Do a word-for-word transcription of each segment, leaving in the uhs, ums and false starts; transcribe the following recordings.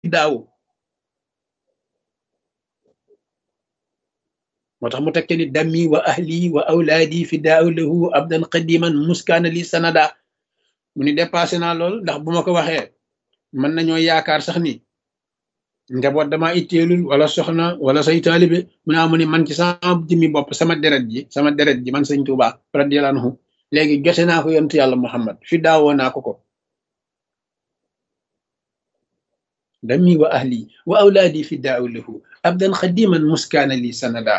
daaw moo tax mu tekke ni dammi wa ahli wa awlaadi fi daaw lahu abdan qadiman muskaana li sanada mu ni dépassé naa lool ndax bu ma ko waxee mën nañoo yaakaar sax ni njaboot dama itteelul wala soxna wala say taalibe mu naa mu ni man ci sama jëmmi bopp sama deret ji sama deret ji man sëñ Tuuba radiyallahu anhu léegi jote naa ko yontu yàlla Muhammad fi daawoo naa ko ko dammi wa ahli wa awlaadi fi daaw lahu abdan xadiman muskaana li sanada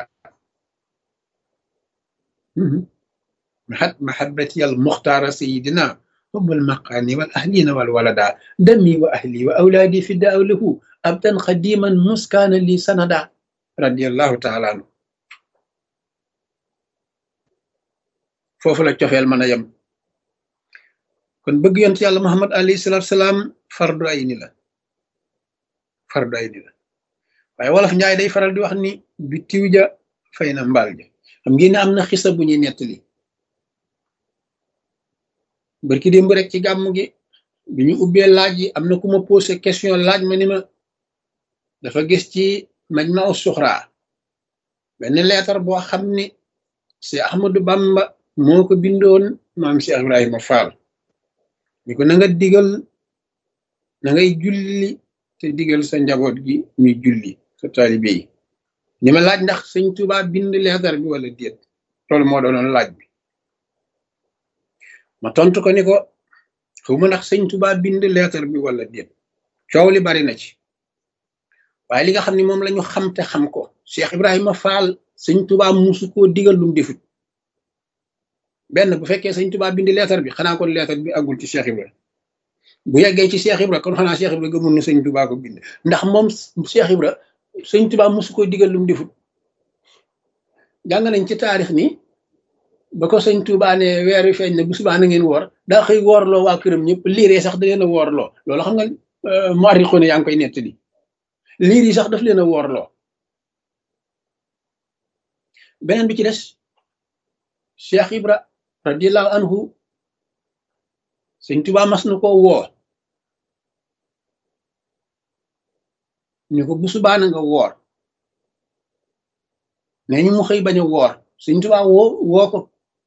محب محبتي المختار سيدنا حب المقام والأهلين والولدا دمي وأهلي وأولادي فداء له أبدا خديما مسكانا لي سندا رضي الله تعالى عنه فوفو لا تيوفال مانا يم كون بëgg yont yàlla Muhammad alayhi salatu salaam fardu ay ni la fardu ay ni la waaye wolof njaay day faral di wax ni bi tiw ja fay na mbaal ja xam ngeen ne am na xisa bu ñuy nettali barki démb rek ci gàmm gi bi ñu ubbee laaj yi am na ku ma posé question laaj ma ni ma dafa gis ci Majma'u Suxra benn leetar boo xam ni si Ahmadou Bamba moo ko bindoon maam si Ibrahima Fall ni ko na nga digal na ngay julli te digal sa njaboot gi ñuy julli sa taalibe yi ni ma laaj ndax sëñ Tuuba bind leetar bi wala déet loolu moo doonoon laaj bi ma tontu ko ni ko xawma ndax sëñ Tuuba bind leetar bi wala déet coow li bari na ci waaye li nga xam ne moom la ñu xam te xam ko Cheikh Ibrahima Fall sëñ Tuuba musu koo digal lum defut benn bu fekkee sëñ Tuuba bind leetar bi xanaa kon leetar bi àggul ci Cheikh Ibrahima bu yeggee ci Cheikh Ibrahima kon xanaa Cheikh Ibrahima gëmul ne sëñ Tuuba ko bind ndax moom Cheikh Ibrahima sëñ Tuuba musu koo digal lum defut jàng nañ ci taarix ni ba ko sëñ Tuuba ne weer wi feeñ ne bu subaa na ngeen woor daa xëy woorloo waa këram ñëpp liiree sax da leen a woorloo loolu xam nga mu arriqu ne yaa ngi koy nettali liir yi sax daf leen a woorloo beneen bi ci des Cheikh Ibra radiyallahu anhu sëñ Tuuba mas na koo woo ni ko bu subaa na nga woor nee ñu mu xëy bañ a woor sëñ Tuuba woo woo ko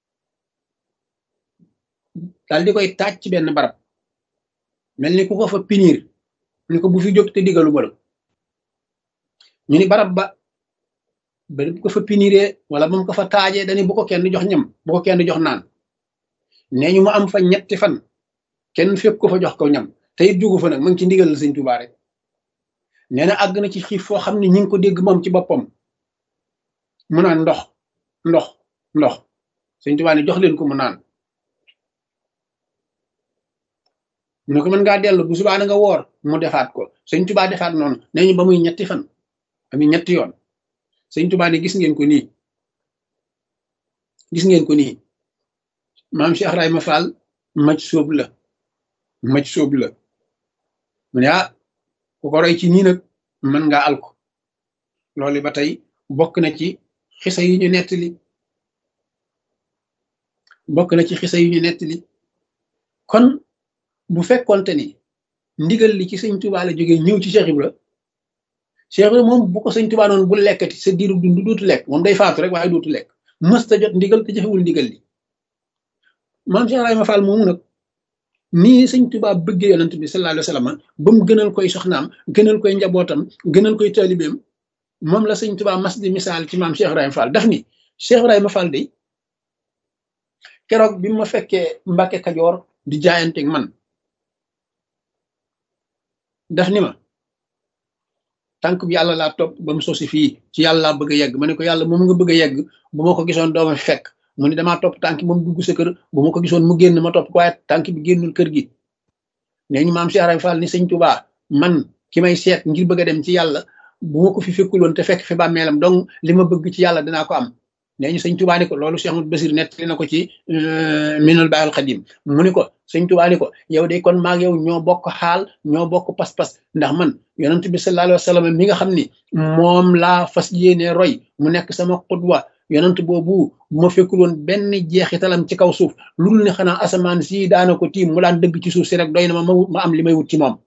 daal di koy taaj ci benn barab mel ni ku ko fa pinir ni ko bu fi jóg te digalu ma la ñu ni barab ba ba bu ko fa piniree wala ba mu ko fa taajee dañu bu ko kenn jox ñam bu ko kenn jox naan nee ñu mu am fa ñetti fan kenn fépp ko fa jox ko ñam te it jugu fa nag mu ngi ci ndigal la sëñ Tuuba rek nee na àgg na ci xiif foo xam ne ñi ngi ko dégg moom ci boppam mu naan ndox ndox ndox sëñ Tuuba ne jox leen ko mu naan mu ne ko mën ngaa dellu bu subaa na nga woor mu defaat ko sëñ Tuuba defaat noonu nee ñu ba muy ñetti fan ami ñetti yoon sëñ Tuuba ne gis ngeen ko nii gis ngeen ko nii maam Cheikh Ibrahima Fall maj sóob la maj sóob la mu ne ah ku ko roy ci nii nag mën ngaa alko loolu ba tey bokk na ci xisa yi ñu nettali bokk na ci xisa yi ñu nettali kon bu fekkonte ni ndigal li ci sëñ Tuuba la jógee ñëw ci Cheikh Ibra Cheikh Ibra moom bu ko sëñ Tuuba noonu bu lekkati sa diiru dund dootu lekk moom day faatu rek waaye dootu lekk mësta jot ndigal te jëfewul ndigal li maam Cheikh Ibrahima Fall moomu nag nii sëñ Tuuba bëggee yonent bi sallallahu alayhi wa sallam ba mu gënal koy soxnaam gënal koy njabootam gënal koy taalibeem moom la sëñ Tuuba mas di misaal ci maam Cheikh Ibrahima Fall daf ni Cheikh Ibrahima Fall de keroog bi ma fekkee Mbàkke Kajoor di jaayanteeg man daf ni ma tànk bi yàlla laa topp ba mu sosi fii ci yàlla laa bëgg a yegg ma ne ko yàlla moom nga bëgg a yegg bu ma ko gisoon dooma fi fekk mu ni damaa topp tànk moom dugg sa kër bu ma ko gisoon mu génn ma topp ko waaye tànk bi génnul kër gi nee ñu maam Cheikh Ibrahima Fall ni sëñ Tuuba man ki may seet ngir bëgg a dem ci yàlla bu ma ko fi fekkuloon te fekk fi bàmmeelam donc li ma bëgg ci yàlla dinaa ko am nee ñu sëñ Tuuba ni ko loolu Cheikh Ahmadou Basir nettali na ko ci Minanul Baaqil Qadiim mu ni ko sëñ Tuuba ni ko yow de kon maag yow ñoo bokk xaal ñoo bokk pas-pas ndax man yonent bi sallallahu alayhi wa sallam mi nga xam ni moom laa fas yéene roy mu nekk sama xudwa yonent boobu bu ma fekkul woon benn jeexitalam ci kaw suuf lu dul ne xanaa asamaan si daana ko tiim mu daan dëgg ci suuf si rek doy na ma ma ma am li may wut ci moom